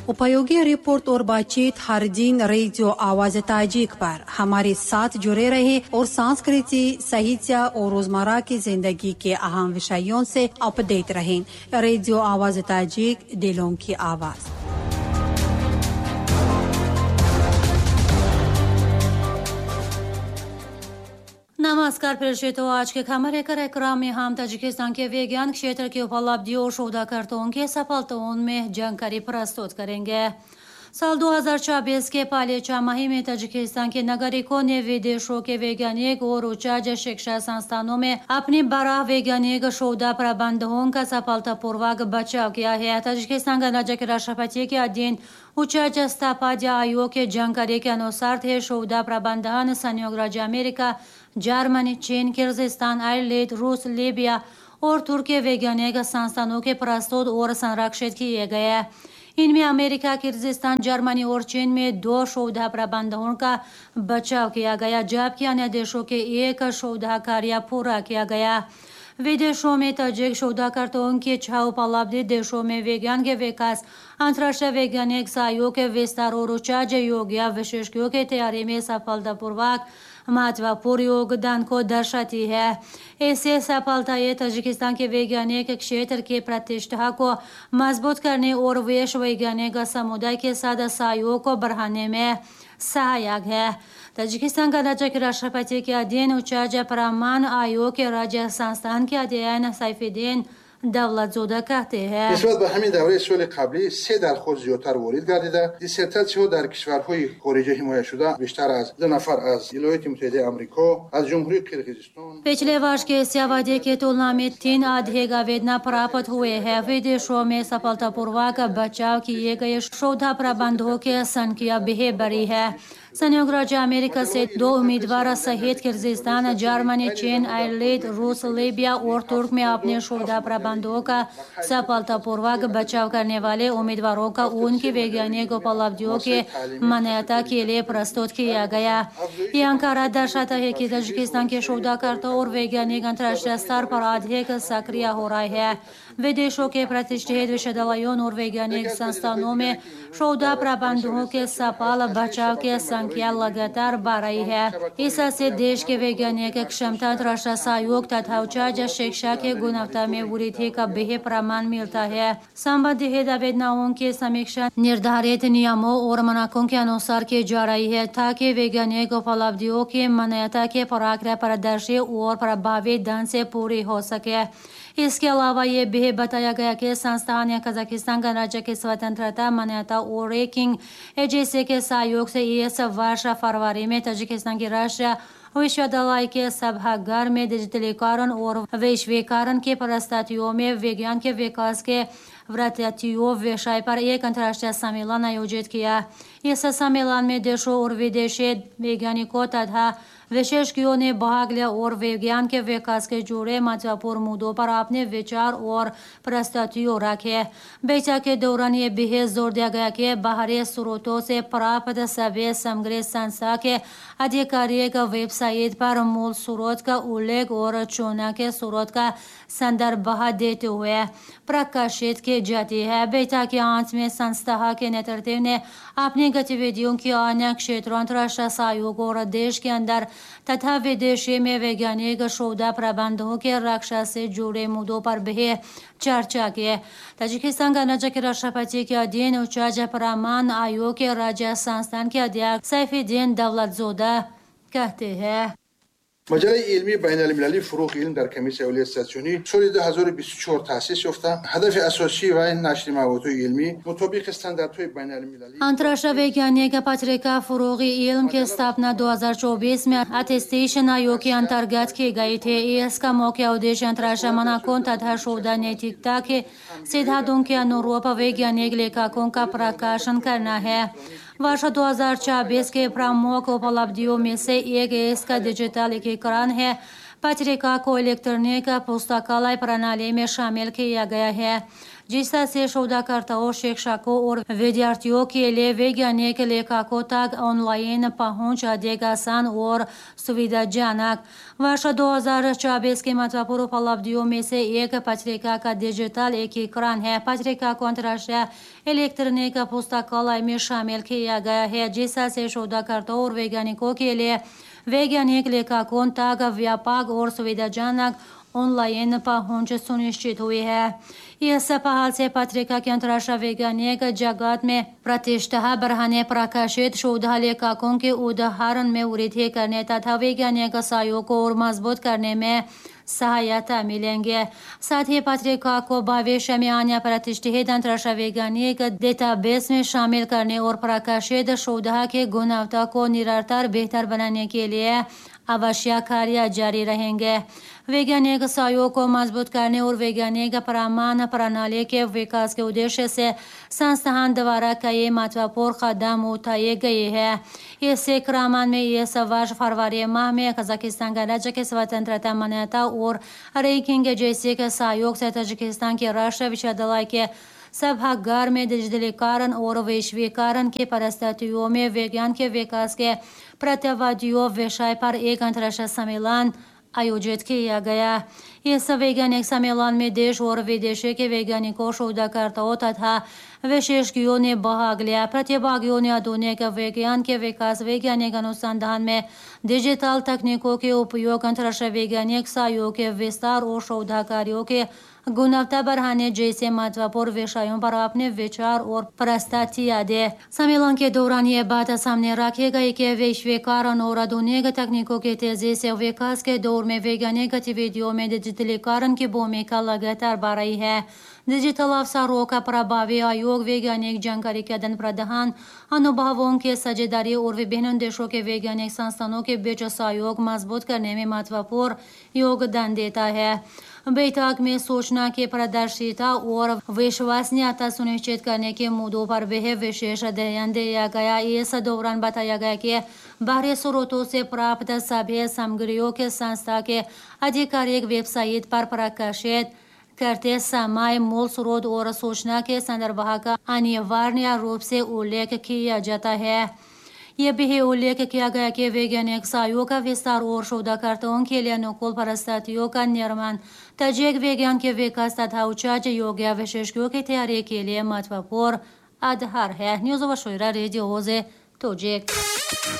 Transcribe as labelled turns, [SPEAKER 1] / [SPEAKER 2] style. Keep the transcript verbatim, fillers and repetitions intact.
[SPEAKER 1] उपयोगी रिपोर्ट और बातचीत हर दिन रेडियो आवाज ताजिक पर हमारे साथ जुड़े रहे और संस्कृति, साहित्य और रोजमर्रा की जिंदगी के अहम विषयों से अपडेट रहें। रेडियो आवाज ताजिक, दिलों की आवाज।
[SPEAKER 2] नमस्कार फिर तो आज के खबर कार्यक्रम में हम ताजिकिस्तान के विज्ञान क्षेत्र की उपलब्धियों और शोधकर्ताओं के सफलताओं में जानकारी प्रस्तुत करेंगे। साल दो हज़ार चौबीस के पहले छमाही में ताजिकिस्तान के नागरिकों ने विदेशों के वैज्ञानिक और उच्च शिक्षा संस्थानों में अपने बड़ा वैज्ञानिक शोध प्रबंधों का सफलतापूर्वक बचाव किया है। ताजिकिस्तान गणराज्य के राष्ट्रपति के अधीन उच्च स्थापत्य आयोग की जानकारी के अनुसार थे शोध प्रबंधन संयुक्त राज्य अमेरिका, जर्मनी, चीन, किर्गिस्तान, आयरलैंड, रूस, लीबिया और तुर्की वैज्ञानिक संस्थानों के प्रस्तुत और संरक्षित किए गए। इनमें अमेरिका, किर्गिस्तान, जर्मनी और चीन में दो शोध प्रबंधों का बचाव किया गया, जबकि अन्य देशों के एक शोध कार्य पूरा किया गया। विदेशों में ताजिक शोधकर्ताओं की छह उपलब्धि देशों में विज्ञान के विकास, अंतर्राष्ट्रीय वैज्ञानिक सहयोग के विस्तार और उच्च योग्य विशेषज्ञों की तैयारी में सफलतापूर्वक महत्वपूर्ण योगदान को दर्शाती है। ऐसे सफलताएं ताजिकिस्तान के वैज्ञानिक क्षेत्र की प्रतिष्ठा को मजबूत करने और वैश्विक वैज्ञानिक समुदाय के साथ सहयोग को बढ़ाने में सहायक है। ताजिकिस्तान गणराज्य के राष्ट्रपति के अधीन उच्च प्रमाण आयोग के राज्य संस्थान के अध्ययन सैफुद्दीन दौलतज़ोदा कहते हैं
[SPEAKER 3] نسبت به همین دوره سال قبلی سه درخواست زیادتر وارد گردیده. دیسرتاسی‌ها در کشورهای خارجی حمایت شده بیشتر از دو نفر از ایالات متحده آمریکا، از جمهوری قرقیزستان.
[SPEAKER 2] पिछले वर्ष के इस अवधि की तुलना में तीन अधिक आवेदन प्राप्त हुए हैं। विदेशों में सफलतापूर्वक बचाव किए गए शोध प्रबंधों की संख्या भी बढ़ी है। संयुक्त राज्य अमेरिका से दो उम्मीदवार सहित किर्गिस्तान, जर्मनी, चीन, आयरलैंड, रूस, लीबिया और तुर्क में अपने शोध प्रबंधों का सफलतापूर्वक बचाव करने वाले उम्मीदवारों का उनकी वैज्ञानिक उपलब्धियों की मान्यता के लिए प्रस्तुत किया गया। यह आंकड़ा दर्शाता है कि ताजिकिस्तान के शोधकर्ता और वैज्ञानिक अंतर्राष्ट्रीय स्तर पर अधिक सक्रिय हो रहे हैं। विदेशों के प्रतिष्ठित विश्वविद्यालयों और वैज्ञानिक संस्थानों में शोध प्रबंधों के सफल बचाव की संख्या लगातार बढ़ रही है। इससे देश के वैज्ञानिक क्षमता, अंतर्राष्ट्रीय सहयोग तथा उच्च शिक्षा की गुणवत्ता में वृद्धि का भी प्रमाण मिलता है। संबंधित आवेदनों की समीक्षा निर्धारित नियमों और मानकों के अनुसार की जा रही है ताकि वैज्ञानिक उपलब्धियों की मान्यता की प्रक्रिया पारदर्शी और प्रभावी ढंग से पूरी हो सके। इसके अलावा ये भी बताया गया कि संस्थान या कजाकिस्तान गणराज्य की स्वतंत्रता मान्यता और रैंकिंग एजेंसी के सहयोग से इस वर्ष फरवरी में ताजिकिस्तान के राष्ट्रीय विश्वविद्यालय के सभागार में डिजिटलीकरण और वैश्वीकरण की परिस्थितियों में विज्ञान के विकास के वृत्तियों विषय पर एक अंतर्राष्ट्रीय सम्मेलन आयोजित किया। इस सम्मेलन में देशों और विदेशी वैज्ञानिकों तथा विशेषज्ञों ने भाग लिया और विज्ञान के विकास के जुड़े महत्वपूर्ण मुद्दों पर अपने विचार और प्रस्तुतियों रखे। बैठक के दौरान ये भी जोर दिया गया कि बाहरी स्रोतों से प्राप्त सभी समग्र संस्था के आधिकारिक वेबसाइट पर मूल स्रोत का उल्लेख और चुना के स्रोत का संदर्भ देते हुए प्रकाशित की जाती है। बैठक के अंत में संस्था के नेतृत्व ने अपनी गतिविधियों की अन्य क्षेत्रों, अंतर्राष्ट्रीय सहयोग और देश के अंदर तथा विदेशी में वैज्ञानिक शोध प्रबंधों की रक्षा से जुड़े मुद्दों पर भी चर्चा की। ताजिकिस्तान गणराज्य के राष्ट्रपति के अधीन उच्च प्रमाण आयोग के राज्य संस्थान के अध्यक्ष सैफुद्दीन दौलतज़ोदा कहते हैं
[SPEAKER 3] مجله علمی بین المللی فروغ علم در کمیسیون اولیه استاسیونی سال دو هزار و بیست و چهار تأسیس یافته. هدف اساسی و نشر مواد علمی مطابق استانداردهای بین المللی
[SPEAKER 2] अंतर्राष्ट्रीय वैज्ञानिक पत्रिका फरोग इल्म की स्थापना दो हज़ार चौबीस में अटेस्टेशन आयोग के अंतर्गत की गई थी। इसका मुख्य उद्देश्य अंतर्राष्ट्रीय मानकों तथा शोध नैतिकता के सिद्धांतों के अनुरूप वैज्ञानिक लेखकों का प्रकाशन करना है। वर्ष दो हज़ार चौबीस के प्रमुख उपलब्धियों में से एक इसका डिजिटलीकरण है। पत्रिका को इलेक्ट्रॉनिक पुस्तकालय प्रणाली में शामिल किया गया है। जिससे से शोधकर्ताओं, शिक्षकों और विद्यार्थियों के लिए वैज्ञानिक लेखकों तक ऑनलाइन पहुंच अधिक आसान और सुविधाजनक। वर्ष दो हजार चौबीस की महत्वपूर्ण उपलब्धियों में से एक पत्रिका का डिजिटल एकीकरण है। पत्रिका को अंतर्राष्ट्रीय इलेक्ट्रॉनिक पुस्तकालय में शामिल किया गया है, जिससे शोधकर्ताओं और वैज्ञानिकों के लिए वैज्ञानिक लेखकों तक व्यापक और सुविधाजनक ऑनलाइन पहुंच सुनिश्चित हुई है। इस पहल से पत्रिका के अंतर्राष्ट्रीय वैज्ञानिक जगत में प्रतिष्ठा बढ़ाने, प्रकाशित शोध लेखकों के उदाहरण में वृद्धि करने तथा वैज्ञानिक सहयोग को और मजबूत करने में सहायता मिलेंगे। साथ ही पत्रिका को भविष्य में अन्य प्रतिष्ठित अंतर्राष्ट्रीय वैज्ञानिक डेटाबेस में शामिल करने और प्रकाशित शोध की गुणवत्ता को निरंतर बेहतर बनाने के लिए आवश्यक कार्य जारी रहेंगे। वैज्ञानिक सहयोग को मजबूत करने और वैज्ञानिक प्रमाण प्रणाली के विकास के उद्देश्य से संस्थान द्वारा कई महत्वपूर्ण कदम उठाए गए हैं। इसी क्रम में इस वर्ष फरवरी माह में कजाकिस्तान गणराज्य की स्वतंत्रता मान्यता और रैंकिंग जैसे के सहयोग से तजाकिस्तान के राष्ट्रीय विश्वविद्यालय के सभागार में डिजिटलीकरण और वैश्वीकरण की परिस्थितियों में विज्ञान के विकास के प्रतिवादियों विषय पर एक अंतर्राष्ट्रीय सम्मेलन आयोजित किया गया। इस वैज्ञानिक सम्मेलन में देश और विदेश के वैज्ञानिकों, शोधकर्ताओं तथा विशेषज्ञों ने भाग लिया। प्रतिभागियों ने आधुनिक विज्ञान के विकास, वैज्ञानिक अनुसंधान में डिजिटल तकनीकों के उपयोग, अंतर्राष्ट्रीय वैज्ञानिक सहयोग के विस्तार और शोध कार्यों के गुणवत्ता बढ़ाने जैसे महत्वपूर्ण विषयों पर अपने विचार और प्रस्तुतियां दी। सम्मेलन के दौरान ये बात सामने रखी गई कि वैश्वीकरण और आधुनिक तकनीकों के तेजी से विकास के दौर में वैज्ञानिक गतिविधियों में डिजिटलीकरण की भूमिका लगातार बढ़ रही है। डिजिटल अवसरों का प्रभावी आयोग वैज्ञानिक जानकारी के आदान प्रदान, अनुभवों की साझेदारी और विभिन्न देशों के वैज्ञानिक संस्थानों के बीच सहयोग मजबूत करने में महत्वपूर्ण योगदान देता है। बैठक में सूचना की पारदर्शिता और विश्वसनीयता सुनिश्चित करने के मुद्दों पर भी विशेष ध्यान दिया गया। इस दौरान बताया गया कि बाहरी स्रोतों से प्राप्त सभी सामग्रियों के संस्था के आधिकारिक वेबसाइट पर प्रकाशित करते समय मूल स्रोत और सूचना के संदर्भ का अनिवार्य रूप से उल्लेख किया जाता है। यह भी उल्लेख किया गया कि वैज्ञानिक सहयोग का विस्तार और शोधकर्ताओं के लिए अनुकूल परिस्थितियों का निर्माण तर्जीह विज्ञान के विकास तथा उच्च योग्य विशेषज्ञों की तैयारी के लिए महत्वपूर्ण आधार है। न्यूज़ व शुरा रेडियो से तोजेक।